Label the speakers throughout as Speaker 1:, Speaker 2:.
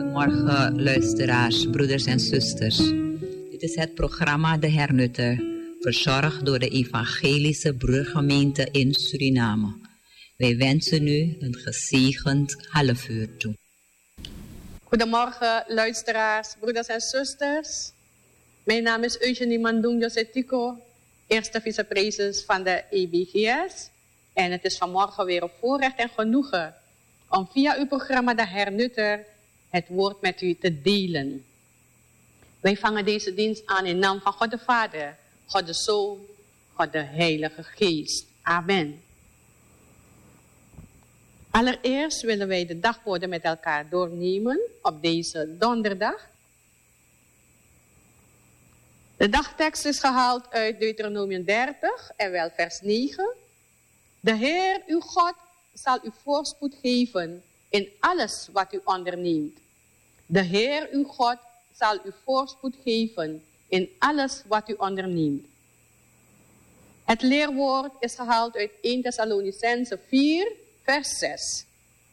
Speaker 1: Goedemorgen luisteraars, broeders en zusters. Dit is het programma De Hernutter, verzorgd door de Evangelische Broedergemeente in Suriname. Wij wensen u een gezegend halfuur toe.
Speaker 2: Goedemorgen luisteraars, broeders en zusters. Mijn naam is Eugenie Mandung Josetico, eerste vicepresident van de EBGS. En het is vanmorgen weer een voorrecht en genoegen om via uw programma De Hernutter het woord met u te delen. Wij vangen deze dienst aan in naam van God de Vader, God de Zoon, God de Heilige Geest. Amen. Allereerst willen wij de dagwoorden met elkaar doornemen op deze donderdag. De dagtekst is gehaald uit Deuteronomium 30 en wel vers 9. De Heer uw God zal u voorspoed geven in alles wat u onderneemt. De Heer uw God zal u voorspoed geven in alles wat u onderneemt. Het leerwoord is gehaald uit 1 Thessalonicenzen 4, vers 6.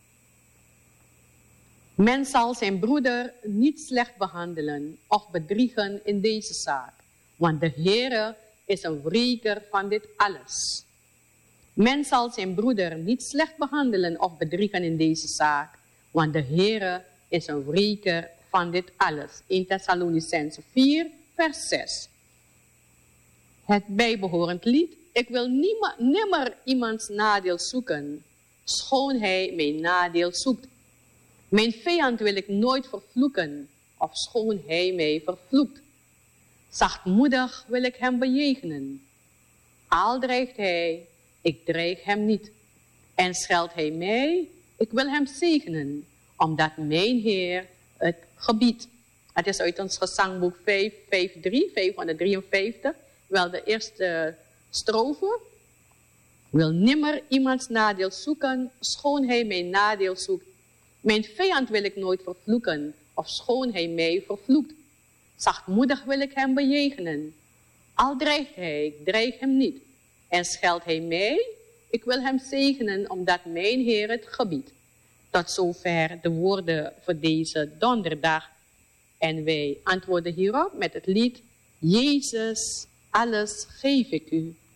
Speaker 2: Men zal zijn broeder niet slecht behandelen of bedriegen in deze zaak, want de Heere is een wreker van dit alles. Men zal zijn broeder niet slecht behandelen of bedriegen in deze zaak, want de Heere is een wreker van dit alles. 1 Thessalonicenzen 4, vers 6. Het bijbehorend lied. Ik wil nimmer iemands nadeel zoeken, schoon hij mijn nadeel zoekt. Mijn vijand wil ik nooit vervloeken, of schoon hij mij vervloekt. Zachtmoedig wil ik hem bejegenen. Al dreigt hij, ik dreig hem niet. En scheldt hij mij, ik wil hem zegenen, omdat mijn Heer het gebiedt. Het is uit ons gezangboek 553, wel de eerste strofe. Wil nimmer iemands nadeel zoeken, schoon hij mijn nadeel zoekt. Mijn vijand wil ik nooit vervloeken, of schoon hij mij vervloekt. Zachtmoedig wil ik hem bejegenen. Al dreigt hij, ik dreig hem niet. En scheldt hij mij, ik wil hem zegenen, omdat mijn Heer het gebiedt. Tot zover de woorden voor deze donderdag. En wij antwoorden hierop met het lied: Jezus, alles geef ik u.